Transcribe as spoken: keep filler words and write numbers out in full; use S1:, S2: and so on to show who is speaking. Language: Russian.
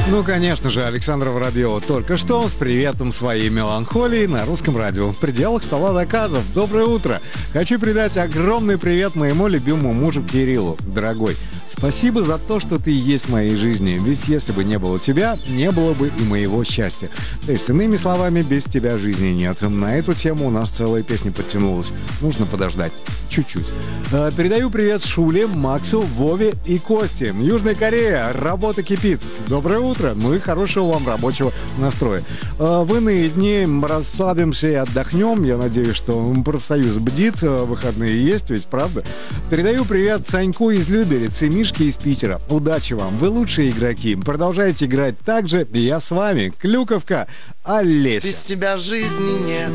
S1: Ну, конечно же, Александра Воробьева только что с приветом своей меланхолии на русском радио в пределах стола заказов. Доброе утро! Хочу передать огромный привет моему любимому мужу Кириллу. Дорогой, спасибо за то, что ты есть в моей жизни. Ведь если бы не было тебя, не было бы и моего счастья. То есть, иными словами, без тебя жизни нет. На эту тему у нас целая песня подтянулась. Нужно подождать. Чуть-чуть. Передаю привет Шуле, Максу, Вове и Косте. Южная Корея. Работа кипит. Доброе утро. Ну и хорошего вам рабочего настроя. В иные дни расслабимся и отдохнем. Я надеюсь, что профсоюз бдит. Выходные есть, ведь правда? Передаю привет Саньку из Люберец и Мишке из Питера. Удачи вам. Вы лучшие игроки. Продолжайте играть так же. И я с вами. Клюковка. Олеся.
S2: Без тебя жизни нет.